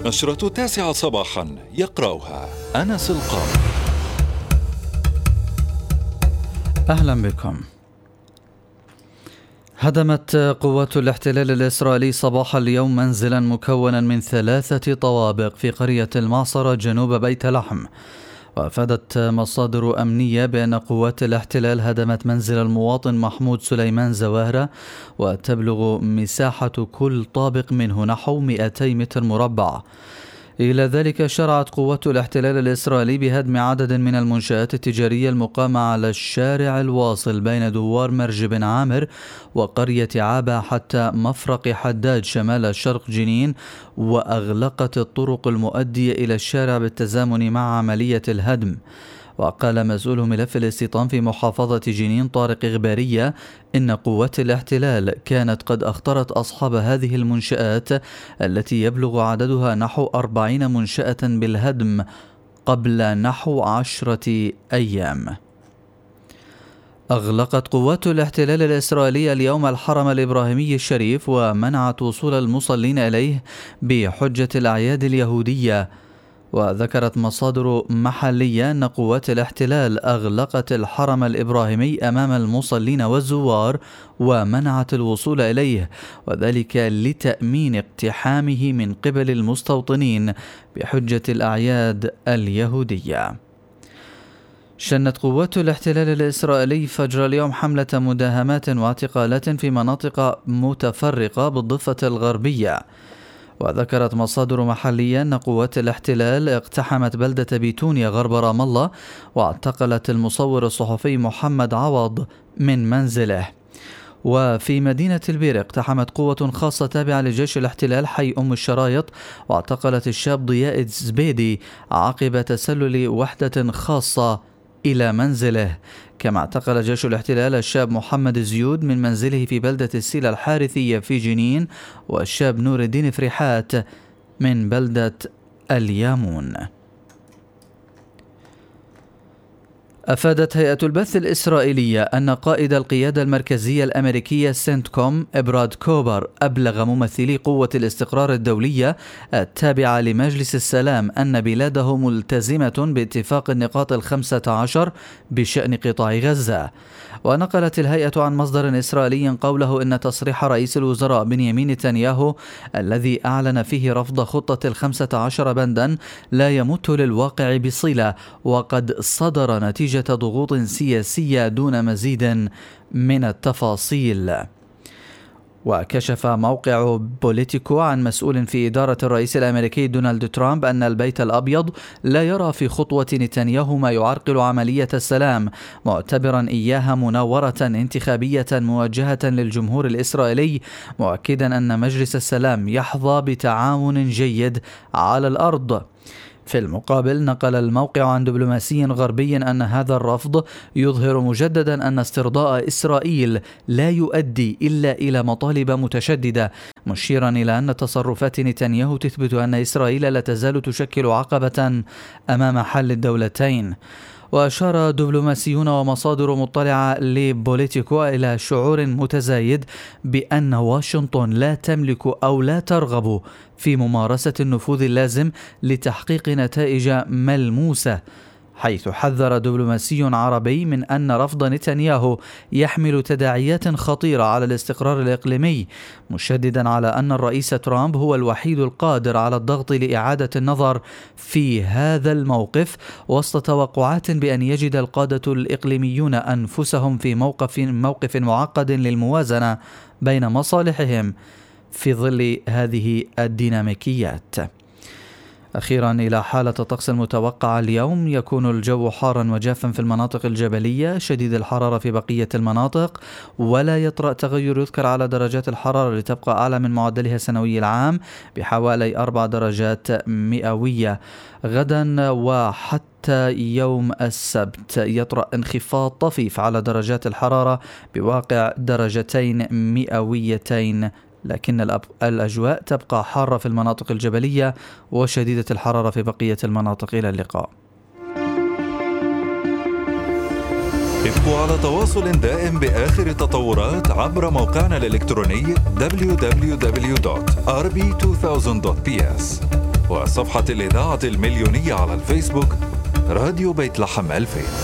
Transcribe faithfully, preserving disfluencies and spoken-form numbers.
نشرة التاسعة صباحا يقرأها أنس القاضي. أهلا بكم. هدمت قوات الاحتلال الإسرائيلي صباح اليوم منزلا مكونا من ثلاثة طوابق في قرية المعصرة جنوب بيت لحم. وأفادت مصادر أمنية بأن قوات الاحتلال هدمت منزل المواطن محمود سليمان زواهرة، وتبلغ مساحة كل طابق منه نحو مئتي متر مربع. إلى ذلك شرعت قوات الاحتلال الإسرائيلي بهدم عدد من المنشآت التجارية المقامة على الشارع الواصل بين دوار مرج بن عامر وقرية عابة حتى مفرق حداد شمال شرق جنين، وأغلقت الطرق المؤدية إلى الشارع بالتزامن مع عملية الهدم. وقال مسؤول ملف الاستيطان في محافظة جنين طارق إغبارية إن قوات الاحتلال كانت قد أخطرت أصحاب هذه المنشآت التي يبلغ عددها نحو أربعين منشأة بالهدم قبل نحو عشرة أيام. أغلقت قوات الاحتلال الإسرائيلي اليوم الحرم الإبراهيمي الشريف ومنعت وصول المصلين إليه بحجة الأعياد اليهودية. وذكرت مصادر محلية أن قوات الاحتلال أغلقت الحرم الإبراهيمي أمام المصلين والزوار ومنعت الوصول إليه، وذلك لتأمين اقتحامه من قبل المستوطنين بحجة الأعياد اليهودية. شنت قوات الاحتلال الإسرائيلي فجر اليوم حملة مداهمات واعتقالات في مناطق متفرقة بالضفة الغربية. وذكرت مصادر محلية أن قوات الاحتلال اقتحمت بلدة بيتونيا غرب رام الله واعتقلت المصور الصحفي محمد عوض من منزله. وفي مدينة البير اقتحمت قوة خاصة تابعة لجيش الاحتلال حي أم الشرايط واعتقلت الشاب ضياء الزبيدي عقب تسلل وحدة خاصة إلى منزله. كما اعتقل جيش الاحتلال الشاب محمد زيود من منزله في بلدة السيلة الحارثية في جنين، والشاب نور الدين فريحات من بلدة اليامون. أفادت هيئة البث الإسرائيلية أن قائد القيادة المركزية الأمريكية سنتكوم إبراد كوبر أبلغ ممثلي قوة الاستقرار الدولية التابعة لمجلس السلام أن بلاده ملتزمة باتفاق النقاط الخمسة عشر بشأن قطاع غزة. ونقلت الهيئة عن مصدر إسرائيلي قوله إن تصريح رئيس الوزراء بنيامين نتنياهو الذي أعلن فيه رفض خطة الخمسة عشر بندا لا يمت للواقع بصلة، وقد صدر نتيجة ضغوط سياسية دون مزيد من التفاصيل. وكشف موقع بوليتيكو عن مسؤول في إدارة الرئيس الأمريكي دونالد ترامب أن البيت الأبيض لا يرى في خطوة نتنياهو ما يعرقل عملية السلام، معتبرا إياها مناورة انتخابية موجهة للجمهور الإسرائيلي، مؤكدا أن مجلس السلام يحظى بتعاون جيد على الأرض. في المقابل نقل الموقع عن دبلوماسي غربي أن هذا الرفض يظهر مجددا أن استرضاء إسرائيل لا يؤدي إلا إلى مطالب متشددة، مشيرا إلى أن تصرفات نتنياهو تثبت أن إسرائيل لا تزال تشكل عقبة أمام حل الدولتين. وأشار دبلوماسيون ومصادر مطلعة لبوليتيكو إلى شعور متزايد بأن واشنطن لا تملك أو لا ترغب في ممارسة النفوذ اللازم لتحقيق نتائج ملموسة، حيث حذر دبلوماسي عربي من أن رفض نتنياهو يحمل تداعيات خطيرة على الاستقرار الإقليمي، مشددا على أن الرئيس ترامب هو الوحيد القادر على الضغط لإعادة النظر في هذا الموقف، وسط توقعات بأن يجد القادة الإقليميون أنفسهم في موقف موقف معقد للموازنة بين مصالحهم في ظل هذه الديناميكيات. أخيرا إلى حالة الطقس المتوقعة اليوم: يكون الجو حارا وجافا في المناطق الجبلية، شديد الحرارة في بقية المناطق، ولا يطرأ تغير يذكر على درجات الحرارة لتبقى أعلى من معدلها السنوي العام بحوالي أربع درجات مئوية. غدا وحتى يوم السبت يطرأ انخفاض طفيف على درجات الحرارة بواقع درجتين مئويتين، لكن الأجواء تبقى حارة في المناطق الجبلية وشديدة الحرارة في بقية المناطق. إلى اللقاء. ابقوا على تواصل دائم بآخر التطورات عبر موقعنا الإلكتروني دبليو دبليو دبليو دوت آر بي تو ثاوزند دوت بي إس. وصفحة الإذاعة المليونية على الفيسبوك راديو بيت لحم ألفين.